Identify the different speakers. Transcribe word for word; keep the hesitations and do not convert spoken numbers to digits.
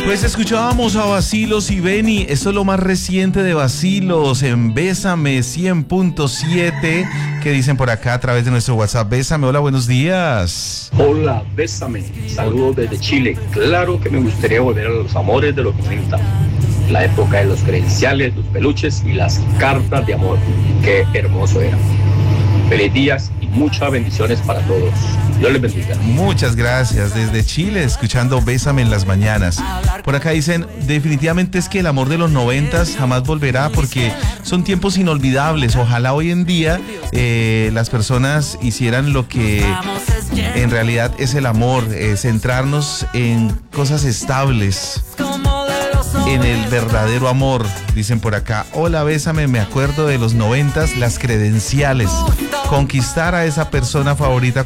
Speaker 1: Pues escuchábamos a Bacilos y Beni. Esto es lo más reciente de Bacilos en Bésame cien punto siete. ¿Qué dicen por acá a través de nuestro WhatsApp? Bésame, hola, buenos días.
Speaker 2: Hola, Bésame. Saludos desde Chile. Claro que me gustaría volver a los amores de los noventa. La época de los credenciales, los peluches y las cartas de amor. Qué hermoso era. Feliz días y muchas bendiciones para todos. Dios les bendiga.
Speaker 1: Muchas gracias. Desde Chile, escuchando Bésame en las mañanas. Por acá dicen, definitivamente es que el amor de los noventas jamás volverá porque son tiempos inolvidables. Ojalá hoy en día eh, las personas hicieran lo que en realidad es el amor, eh, centrarnos en cosas estables, en el verdadero amor. Dicen por acá, hola, Bésame, me acuerdo de los noventas, las credenciales, conquistar a esa persona favorita